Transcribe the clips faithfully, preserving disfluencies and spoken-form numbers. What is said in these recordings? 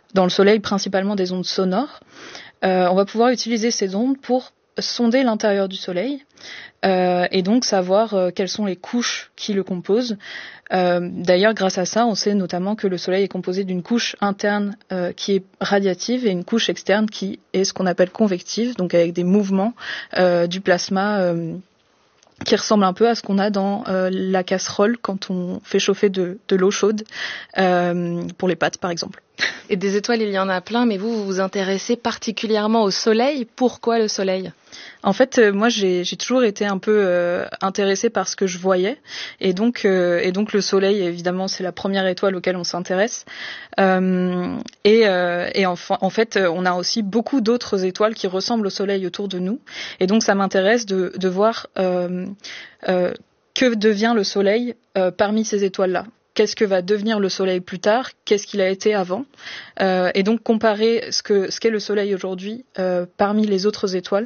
dans le Soleil principalement des ondes sonores. Euh, on va pouvoir utiliser ces ondes pour sonder l'intérieur du Soleil euh, et donc savoir euh, quelles sont les couches qui le composent. Euh, d'ailleurs, grâce à ça, on sait notamment que le Soleil est composé d'une couche interne euh, qui est radiative et une couche externe qui est ce qu'on appelle convective, donc avec des mouvements euh, du plasma euh, qui ressemble un peu à ce qu'on a dans euh, la casserole quand on fait chauffer de, de l'eau chaude euh, pour les pâtes, par exemple. Et des étoiles, il y en a plein, mais vous, vous vous intéressez particulièrement au Soleil. Pourquoi le Soleil ? En fait, euh, moi, j'ai, j'ai toujours été un peu euh, intéressée par ce que je voyais, et donc, euh, et donc le Soleil, évidemment, c'est la première étoile auquel on s'intéresse. Euh, et euh, et en, en fait, on a aussi beaucoup d'autres étoiles qui ressemblent au Soleil autour de nous, et donc ça m'intéresse de, de voir euh, euh, que devient le Soleil euh, parmi ces étoiles-là. Qu'est-ce que va devenir le Soleil plus tard ? Qu'est-ce qu'il a été avant ? euh, Et donc comparer ce que ce qu'est le Soleil aujourd'hui euh, parmi les autres étoiles,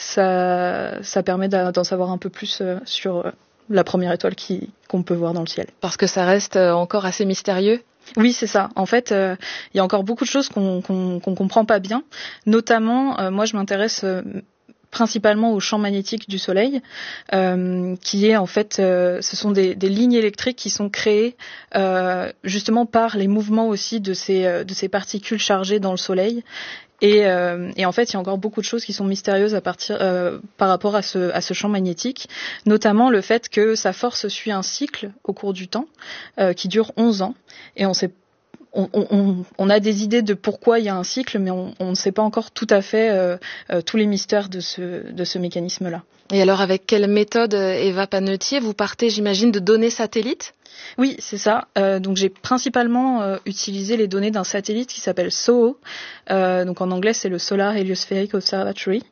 ça ça permet d'en savoir un peu plus euh, sur euh, la première étoile qui qu'on peut voir dans le ciel. Parce que ça reste encore assez mystérieux. Oui, c'est ça. En fait, euh, il y a encore beaucoup de choses qu'on qu'on qu'on comprend pas bien. Notamment, euh, moi, je m'intéresse euh, principalement au champ magnétique du Soleil, euh, qui est en fait, euh, ce sont des, des lignes électriques qui sont créées euh, justement par les mouvements aussi de ces, de ces particules chargées dans le Soleil. Et, euh, et en fait, il y a encore beaucoup de choses qui sont mystérieuses à partir, euh, par rapport à ce, à ce champ magnétique, notamment le fait que sa force suit un cycle au cours du temps euh, qui dure onze ans, et on sait On, on, on a des idées de pourquoi il y a un cycle, mais on, on ne sait pas encore tout à fait euh, euh, tous les mystères de ce, de ce mécanisme-là. Et alors, avec quelle méthode, Eva Panetier, vous partez, j'imagine, de données satellites ? Oui, c'est ça. Euh, donc j'ai principalement euh, utilisé les données d'un satellite qui s'appelle S O O. Euh, donc en anglais, c'est le Solar Heliospheric Observatory,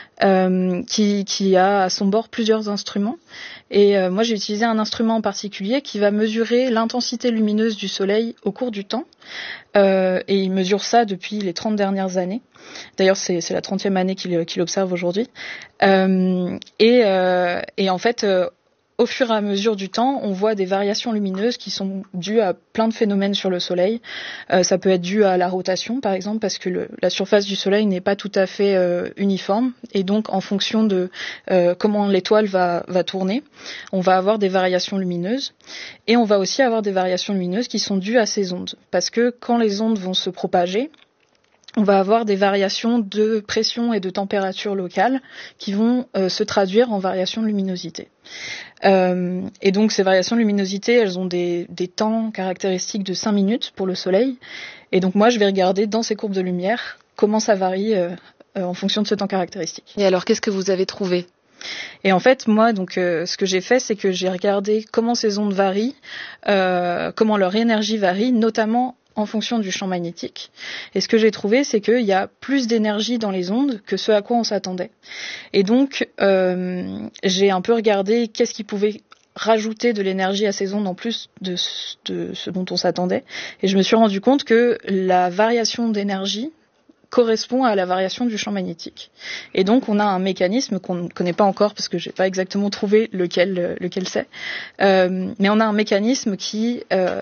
euh, qui, qui a à son bord plusieurs instruments. Et euh, moi, j'ai utilisé un instrument en particulier qui va mesurer l'intensité lumineuse du Soleil au cours du temps. Euh, et il mesure ça depuis les trente dernières années. D'ailleurs, c'est, c'est la trentième année qu'il, qu'il observe aujourd'hui. Euh, et, euh, et en fait, euh, au fur et à mesure du temps, on voit des variations lumineuses qui sont dues à plein de phénomènes sur le Soleil. Euh, ça peut être dû à la rotation, par exemple, parce que le, la surface du Soleil n'est pas tout à fait euh, uniforme. Et donc, en fonction de euh, comment l'étoile va, va tourner, on va avoir des variations lumineuses. Et on va aussi avoir des variations lumineuses qui sont dues à ces ondes. Parce que quand les ondes vont se propager, on va avoir des variations de pression et de température locale qui vont euh, se traduire en variations de luminosité. Euh, et donc ces variations de luminosité, elles ont des, des temps caractéristiques de cinq minutes pour le Soleil. Et donc moi, je vais regarder dans ces courbes de lumière comment ça varie euh, euh, en fonction de ce temps caractéristique. Et alors, qu'est-ce que vous avez trouvé ? Et en fait, moi, donc, euh, ce que j'ai fait, c'est que j'ai regardé comment ces ondes varient, euh, comment leur énergie varie, notamment en fonction du champ magnétique. Et ce que j'ai trouvé, c'est qu'il y a plus d'énergie dans les ondes que ce à quoi on s'attendait. Et donc, euh, j'ai un peu regardé qu'est-ce qui pouvait rajouter de l'énergie à ces ondes en plus de, de ce dont on s'attendait. Et je me suis rendu compte que la variation d'énergie correspond à la variation du champ magnétique. Et donc, on a un mécanisme qu'on ne connaît pas encore parce que j'ai pas exactement trouvé lequel, lequel c'est. Euh, mais on a un mécanisme qui euh,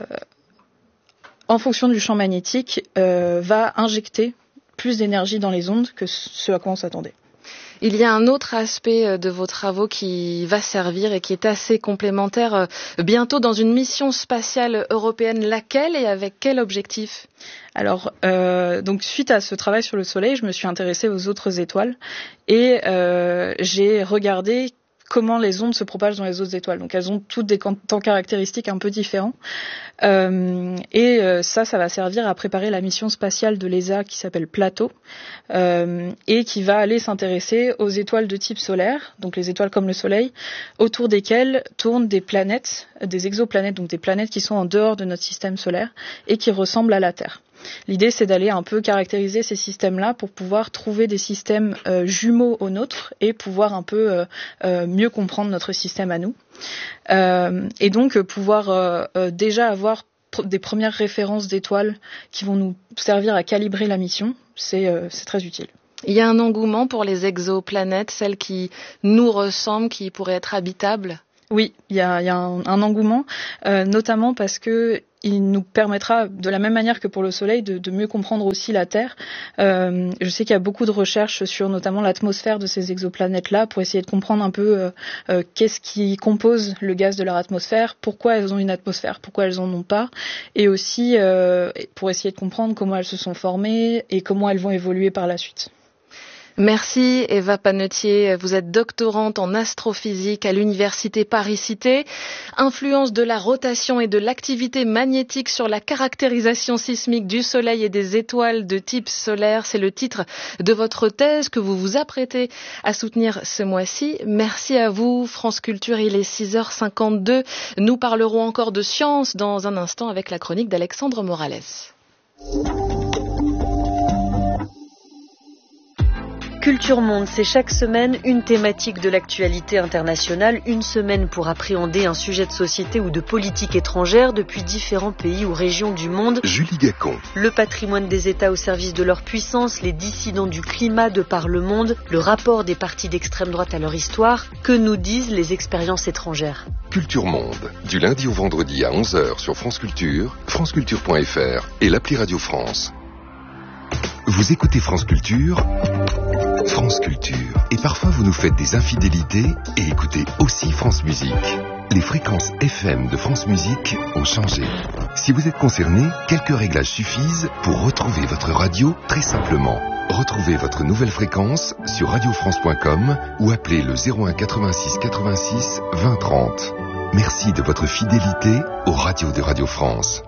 en fonction du champ magnétique, euh, va injecter plus d'énergie dans les ondes que ce à quoi on s'attendait. Il y a un autre aspect de vos travaux qui va servir et qui est assez complémentaire bientôt dans une mission spatiale européenne. Laquelle et avec quel objectif ? Alors, euh, donc suite à ce travail sur le Soleil, je me suis intéressée aux autres étoiles et euh, j'ai regardé comment les ondes se propagent dans les autres étoiles. Donc elles ont toutes des temps caractéristiques un peu différents. Euh, et euh, ça, ça va servir à préparer la mission spatiale de l'E S A qui s'appelle Plateau euh, et qui va aller s'intéresser aux étoiles de type solaire, donc les étoiles comme le Soleil, autour desquelles tournent des planètes, des exoplanètes, donc des planètes qui sont en dehors de notre système solaire et qui ressemblent à la Terre. L'idée, c'est d'aller un peu caractériser ces systèmes-là pour pouvoir trouver des systèmes euh, jumeaux aux nôtres et pouvoir un peu euh, euh, mieux comprendre notre système à nous. Euh, et donc, pouvoir euh, euh, déjà avoir pr- des premières références d'étoiles qui vont nous servir à calibrer la mission, c'est, euh, c'est très utile. Il y a un engouement pour les exoplanètes, celles qui nous ressemblent, qui pourraient être habitables ? Oui, il y a, y a un, un engouement, euh, notamment parce que il nous permettra, de la même manière que pour le Soleil, de, de mieux comprendre aussi la Terre. Euh, je sais qu'il y a beaucoup de recherches sur notamment l'atmosphère de ces exoplanètes-là pour essayer de comprendre un peu euh, euh, qu'est-ce qui compose le gaz de leur atmosphère, pourquoi elles ont une atmosphère, pourquoi elles en ont pas, et aussi euh, pour essayer de comprendre comment elles se sont formées et comment elles vont évoluer par la suite. Merci Eva Panetier, vous êtes doctorante en astrophysique à l'université Paris-Cité. Influence de la rotation et de l'activité magnétique sur la caractérisation sismique du Soleil et des étoiles de type solaire, c'est le titre de votre thèse que vous vous apprêtez à soutenir ce mois-ci. Merci à vous France Culture, il est six heures cinquante-deux. Nous parlerons encore de science dans un instant avec la chronique d'Alexandre Morales. Culture Monde, c'est chaque semaine une thématique de l'actualité internationale, une semaine pour appréhender un sujet de société ou de politique étrangère depuis différents pays ou régions du monde. Julie Gacon. Le patrimoine des États au service de leur puissance, les dissidents du climat de par le monde, le rapport des partis d'extrême droite à leur histoire, que nous disent les expériences étrangères. Culture Monde, du lundi au vendredi à onze heures sur France Culture, franceculture point f r et l'appli Radio France. Vous écoutez France Culture, France Culture. Et parfois vous nous faites des infidélités et écoutez aussi France Musique. Les fréquences F M de France Musique ont changé. Si vous êtes concerné, quelques réglages suffisent pour retrouver votre radio très simplement. Retrouvez votre nouvelle fréquence sur radio france point com ou appelez le zéro un quatre-vingt-six quatre-vingt-six vingt trente. Merci de votre fidélité aux radios de Radio France.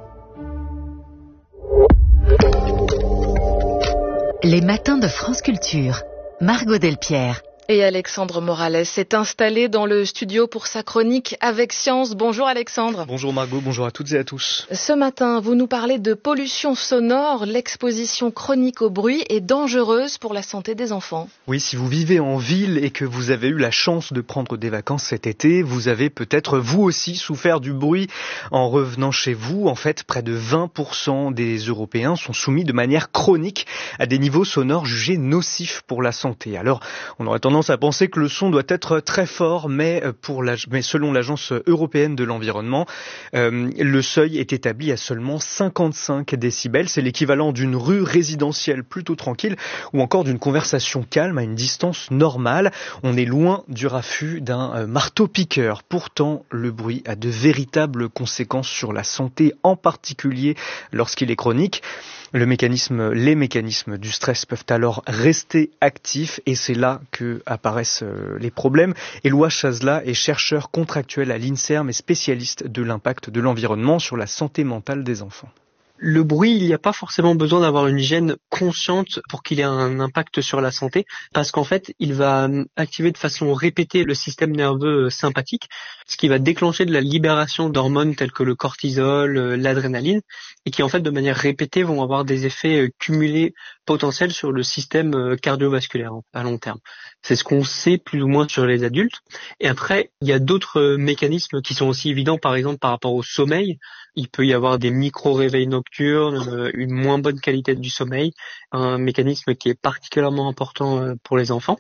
Les matins de France Culture. Margot Delpierre. Et Alexandre Morales s'est installé dans le studio pour sa chronique Avec Science. Bonjour Alexandre. Bonjour Margot, bonjour à toutes et à tous. Ce matin, vous nous parlez de pollution sonore. L'exposition chronique au bruit est dangereuse pour la santé des enfants. Oui, si vous vivez en ville et que vous avez eu la chance de prendre des vacances cet été, vous avez peut-être vous aussi souffert du bruit en revenant chez vous. En fait, près de vingt pour cent des Européens sont soumis de manière chronique à des niveaux sonores jugés nocifs pour la santé. Alors, on aurait tendance à penser que le son doit être très fort, mais, pour la, mais selon l'Agence européenne de l'environnement, euh, le seuil est établi à seulement cinquante-cinq décibels. C'est l'équivalent d'une rue résidentielle plutôt tranquille ou encore d'une conversation calme à une distance normale. On est loin du raffut d'un euh, marteau-piqueur. Pourtant, le bruit a de véritables conséquences sur la santé, en particulier lorsqu'il est chronique. Le mécanisme, les mécanismes du stress peuvent alors rester actifs et c'est là que apparaissent les problèmes. Éloi Chazela est chercheur contractuel à l'INSERM et spécialiste de l'impact de l'environnement sur la santé mentale des enfants. Le bruit, il n'y a pas forcément besoin d'avoir une hygiène consciente pour qu'il ait un impact sur la santé, parce qu'en fait, il va activer de façon répétée le système nerveux sympathique, ce qui va déclencher de la libération d'hormones telles que le cortisol, l'adrénaline, et qui en fait, de manière répétée, vont avoir des effets cumulés potentiels sur le système cardiovasculaire à long terme. C'est ce qu'on sait plus ou moins sur les adultes. Et après, il y a d'autres mécanismes qui sont aussi évidents, par exemple par rapport au sommeil. Il peut y avoir des micro-réveils nocturnes, une moins bonne qualité du sommeil, un mécanisme qui est particulièrement important pour les enfants.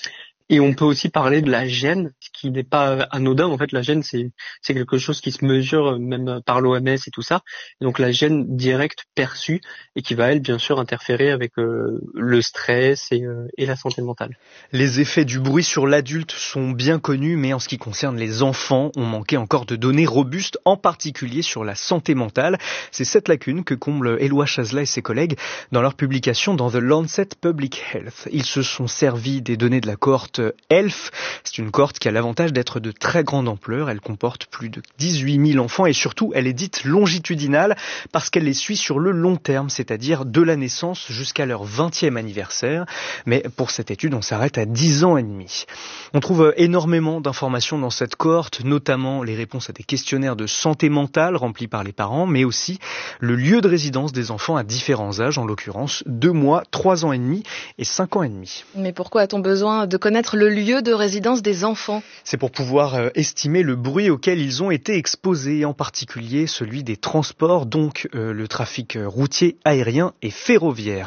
Et on peut aussi parler de la gêne, ce qui n'est pas anodin. En fait, la gêne, c'est, c'est quelque chose qui se mesure même par l'O M S et tout ça. Donc la gêne directe perçue et qui va, elle, bien sûr, interférer avec euh, le stress et, euh, et la santé mentale. Les effets du bruit sur l'adulte sont bien connus, mais en ce qui concerne les enfants, on manquait encore de données robustes, en particulier sur la santé mentale. C'est cette lacune que comble Éloi Chazela et ses collègues dans leur publication dans The Lancet Public Health. Ils se sont servis des données de la cohorte E L F. C'est une cohorte qui a l'avantage d'être de très grande ampleur. Elle comporte plus de dix-huit mille enfants et surtout, elle est dite longitudinale parce qu'elle les suit sur le long terme, c'est-à-dire de la naissance jusqu'à leur vingtième anniversaire. Mais pour cette étude, on s'arrête à dix ans et demi. On trouve énormément d'informations dans cette cohorte, notamment les réponses à des questionnaires de santé mentale remplis par les parents, mais aussi le lieu de résidence des enfants à différents âges, en l'occurrence deux mois, trois ans et demi et cinq ans et demi. Mais pourquoi a-t-on besoin de connaître le lieu de résidence des enfants? C'est pour pouvoir euh, estimer le bruit auquel ils ont été exposés, en particulier celui des transports, donc euh, le trafic routier, aérien et ferroviaire.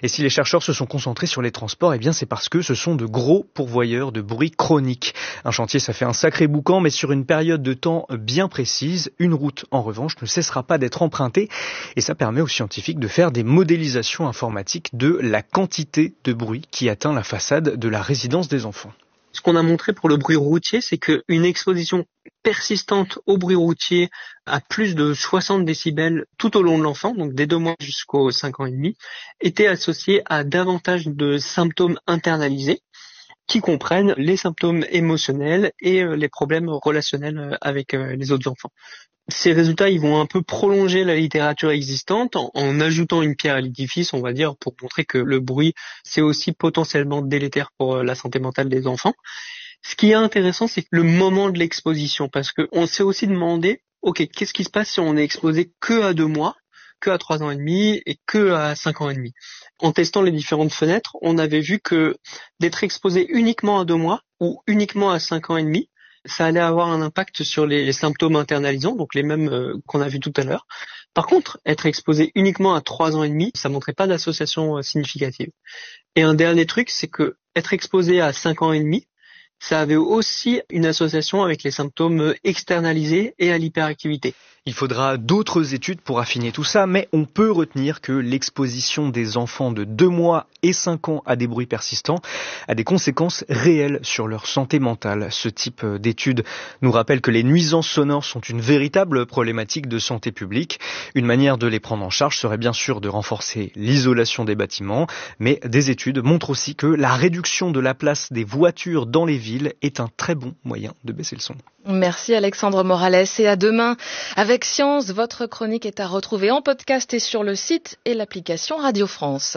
Et si les chercheurs se sont concentrés sur les transports, eh bien c'est parce que ce sont de gros pourvoyeurs de bruit chronique. Un chantier, ça fait un sacré boucan, mais sur une période de temps bien précise. Une route, en revanche, ne cessera pas d'être empruntée. Et ça permet aux scientifiques de faire des modélisations informatiques de la quantité de bruit qui atteint la façade de la résidence des enfants. Ce qu'on a montré pour le bruit routier, c'est qu'une exposition persistante au bruit routier à plus de soixante décibels tout au long de l'enfant, donc dès deux mois jusqu'aux cinq ans et demi, était associée à davantage de symptômes internalisés qui comprennent les symptômes émotionnels et les problèmes relationnels avec les autres enfants. Ces résultats, ils vont un peu prolonger la littérature existante en, en ajoutant une pierre à l'édifice, on va dire, pour montrer que le bruit, c'est aussi potentiellement délétère pour la santé mentale des enfants. Ce qui est intéressant, c'est le moment de l'exposition, parce qu'on s'est aussi demandé, ok, qu'est-ce qui se passe si on est exposé que à deux mois, que à trois ans et demi et que à cinq ans et demi. En testant les différentes fenêtres, on avait vu que d'être exposé uniquement à deux mois ou uniquement à cinq ans et demi, ça allait avoir un impact sur les, les symptômes internalisants, donc les mêmes euh, qu'on a vu tout à l'heure. Par contre, être exposé uniquement à trois ans et demi, ça montrait pas d'association euh, significative. Et un dernier truc, c'est que être exposé à cinq ans et demi, ça avait aussi une association avec les symptômes externalisés et à l'hyperactivité. Il faudra d'autres études pour affiner tout ça, mais on peut retenir que l'exposition des enfants de deux mois et cinq ans à des bruits persistants a des conséquences réelles sur leur santé mentale. Ce type d'études nous rappelle que les nuisances sonores sont une véritable problématique de santé publique. Une manière de les prendre en charge serait bien sûr de renforcer l'isolation des bâtiments, mais des études montrent aussi que la réduction de la place des voitures dans les villes est un très bon moyen de baisser le son. Merci Alexandre Morales et à demain avec Science. Votre chronique est à retrouver en podcast et sur le site et l'application Radio France.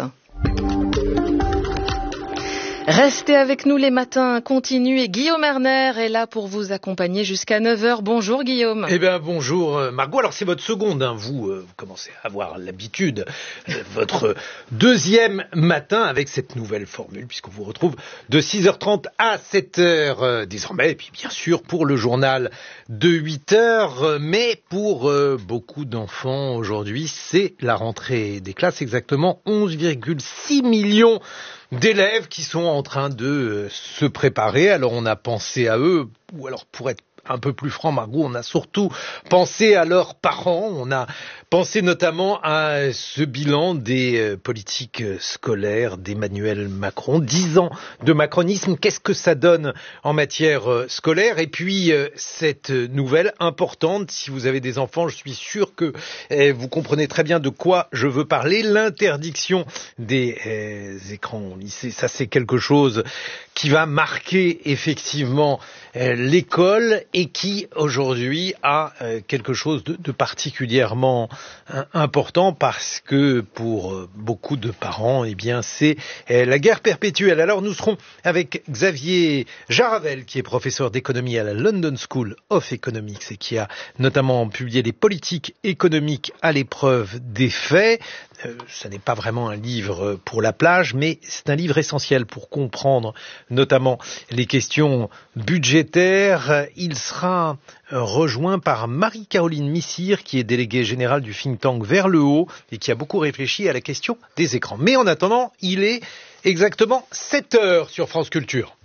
Restez avec nous les matins continus et Guillaume Erner est là pour vous accompagner jusqu'à neuf heures. Bonjour Guillaume. Eh bien bonjour Margot, alors c'est votre seconde, hein. vous, euh, vous commencez à avoir l'habitude, euh, votre deuxième matin avec cette nouvelle formule puisqu'on vous retrouve de six heures trente à sept heures euh, désormais, et puis bien sûr pour le journal de huit heures, euh, mais pour euh, beaucoup d'enfants aujourd'hui c'est la rentrée des classes, exactement onze virgule six millions d'élèves qui sont en train de euh, se préparer. Alors on a pensé à eux, ou alors pour être un peu plus franc, Margot, on a surtout pensé à leurs parents. On a pensé notamment à ce bilan des euh, politiques scolaires d'Emmanuel Macron. Dix ans de macronisme, qu'est-ce que ça donne en matière euh, scolaire? Et puis euh, cette nouvelle importante, si vous avez des enfants, je suis sûr que euh, vous comprenez très bien de quoi je veux parler. L'interdiction des euh, écrans au lycée, ça c'est quelque chose qui va marquer effectivement euh, l'école et qui aujourd'hui a euh, quelque chose de, de particulièrement hein, important parce que pour euh, beaucoup de parents, eh bien c'est euh, la guerre perpétuelle. Alors nous serons avec Xavier Jaravel qui est professeur d'économie à la London School of Economics et qui a notamment publié des politiques économiques à l'épreuve des faits. Euh, ce n'est pas vraiment un livre pour la plage, mais c'est un livre essentiel pour comprendre notamment les questions budgétaires. Il sera rejoint par Marie-Caroline Missire, qui est déléguée générale du think tank Vers le Haut et qui a beaucoup réfléchi à la question des écrans. Mais en attendant, il est exactement sept heures sur France Culture.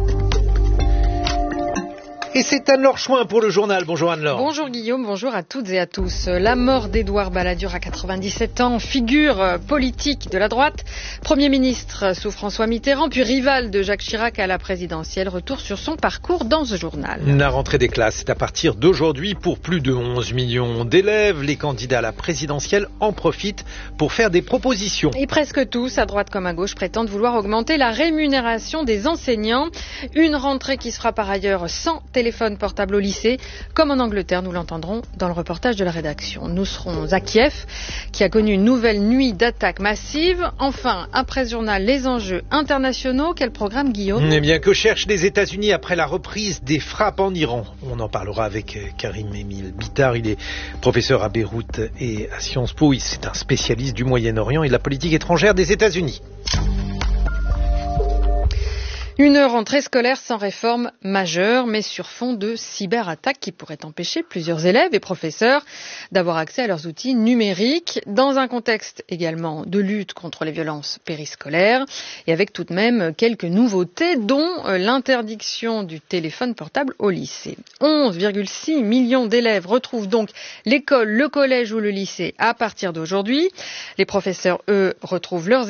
Et c'est Anne-Laure Chouin pour le journal. Bonjour Anne-Laure. Bonjour Guillaume, bonjour à toutes et à tous. La mort d'Édouard Balladur à quatre-vingt-dix-sept ans, figure politique de la droite, Premier ministre sous François Mitterrand, puis rival de Jacques Chirac à la présidentielle. Retour sur son parcours dans ce journal. La rentrée des classes, c'est à partir d'aujourd'hui pour plus de onze millions d'élèves. Les candidats à la présidentielle en profitent pour faire des propositions. Et presque tous, à droite comme à gauche, prétendent vouloir augmenter la rémunération des enseignants. Une rentrée qui se fera par ailleurs sans téléphone téléphone portable au lycée, comme en Angleterre, nous l'entendrons dans le reportage de la rédaction. Nous serons à Kiev, qui a connu une nouvelle nuit d'attaques massives. Enfin, après ce journal, les enjeux internationaux. Quel programme, Guillaume ? Eh bien, que cherchent les États-Unis après la reprise des frappes en Iran ? On en parlera avec Karim Émile Bittard. Il est professeur à Beyrouth et à Sciences Po. C'est un spécialiste du Moyen-Orient et de la politique étrangère des États-Unis. Une rentrée scolaire sans réforme majeure, mais sur fond de cyberattaques qui pourraient empêcher plusieurs élèves et professeurs d'avoir accès à leurs outils numériques, dans un contexte également de lutte contre les violences périscolaires, et avec tout de même quelques nouveautés, dont l'interdiction du téléphone portable au lycée. onze virgule six millions d'élèves retrouvent donc l'école, le collège ou le lycée à partir d'aujourd'hui. Les professeurs, eux, retrouvent leurs